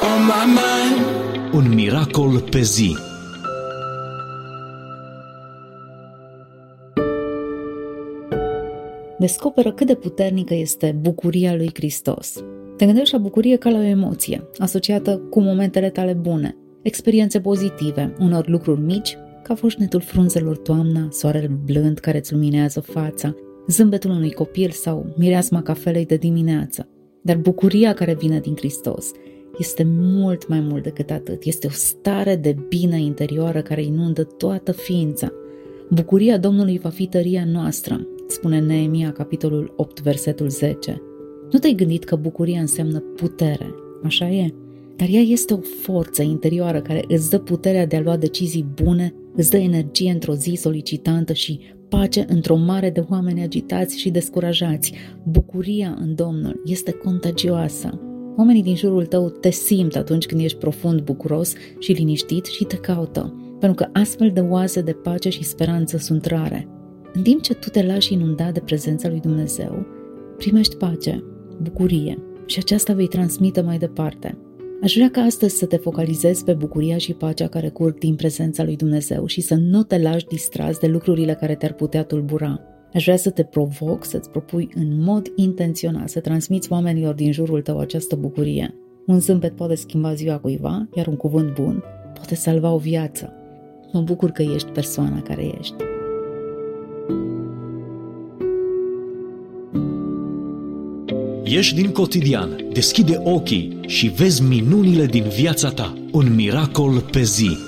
on my mind. Un miracol pe zi. Descoperă cât de puternică este bucuria lui Hristos. Te gândești la bucurie ca la o emoție, asociată cu momentele tale bune, experiențe pozitive, unor lucruri mici, ca foșnetul frunzelor toamna, soarele blând care îți luminează fața, zâmbetul unui copil sau mireasma cafelei de dimineață. Dar bucuria care vine din Hristos este mult mai mult decât atât. Este o stare de bine interioară care inundă toată ființa. Bucuria Domnului va fi tăria noastră, spune Neemia, capitolul 8, versetul 10. Nu te-ai gândit că bucuria înseamnă putere, așa e? Dar ea este o forță interioară care îți dă puterea de a lua decizii bune, îți dă energie într-o zi solicitantă și pace într-o mare de oameni agitați și descurajați. Bucuria în Domnul este contagioasă. Oamenii din jurul tău te simt atunci când ești profund bucuros și liniștit și te caută, pentru că astfel de oase de pace și speranță sunt rare. În timp ce tu te lași inundat de prezența lui Dumnezeu, primești pace, bucurie și aceasta vei transmite mai departe. Aș vrea ca astăzi să te focalizezi pe bucuria și pacea care curg din prezența lui Dumnezeu și să nu te lași distras de lucrurile care te-ar putea tulbura. Aș vrea să te provoc, să-ți propui în mod intenționat să transmiți oamenilor din jurul tău această bucurie. Un zâmbet poate schimba ziua cuiva, iar un cuvânt bun poate salva o viață. Mă bucur că ești persoana care ești. Ieși din cotidian, deschide ochii și vezi minunile din viața ta. Un miracol pe zi.